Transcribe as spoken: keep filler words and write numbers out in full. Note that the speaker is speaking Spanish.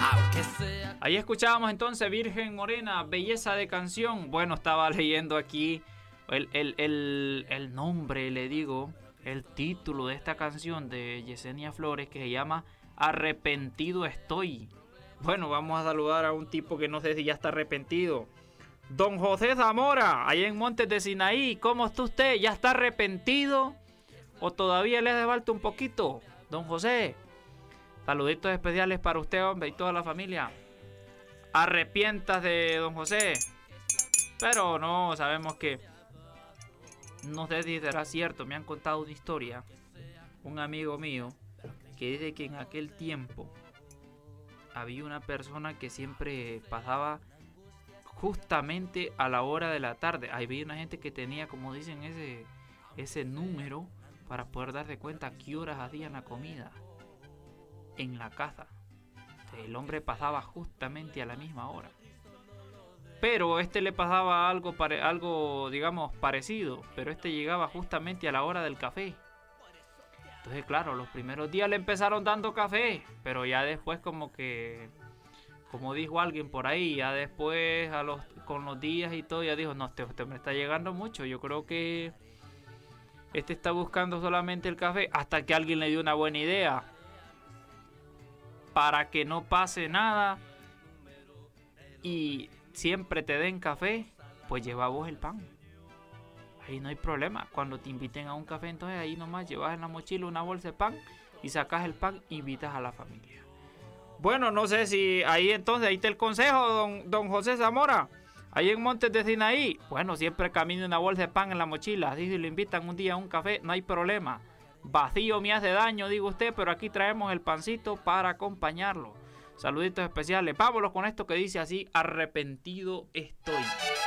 Ahí escuchábamos entonces Virgen Morena, belleza de canción. Bueno, estaba leyendo aquí el, el, el, el nombre, le digo, el título de esta canción de Yesenia Flores, que se llama Arrepentido estoy. Bueno, vamos a saludar a un tipo que no sé si ya está arrepentido. Don José Zamora, allá en Montes de Sinaí. ¿Cómo está usted? ¿Ya está arrepentido? ¿O todavía le hace falta un poquito? Don José, saluditos especiales para usted, hombre, y toda la familia. Arrepientas de don José. Pero no, sabemos que no sé si será cierto. Me han contado una historia, un amigo mío, que dice que en aquel tiempo había una persona que siempre pasaba justamente a la hora de la tarde. Ahí había una gente que tenía, como dicen, ese, ese número para poder darse cuenta a qué horas hacían la comida en la casa. El hombre pasaba justamente a la misma hora. Pero este le pasaba algo, pare, algo digamos, parecido. Pero este llegaba justamente a la hora del café. Entonces, claro, los primeros días le empezaron dando café. Pero ya después como que, como dijo alguien por ahí, ya después a los, con los días y todo, ya dijo, no, este, este me está llegando mucho. Yo creo que este está buscando solamente el café. Hasta que alguien le dio una buena idea. Para que no pase nada y siempre te den café, pues lleva vos el pan. Ahí no hay problema. Cuando te inviten a un café, entonces ahí nomás llevas en la mochila una bolsa de pan y sacas el pan e invitas a la familia. Bueno, no sé si ahí entonces, ahí está el consejo, don, don José Zamora. Ahí en Montes de Sinaí, bueno, siempre camine una bolsa de pan en la mochila. Así si le invitan un día a un café, no hay problema. Vacío me hace daño, digo usted, pero aquí traemos el pancito para acompañarlo. Saluditos especiales. Vámonos con esto que dice así: arrepentido estoy.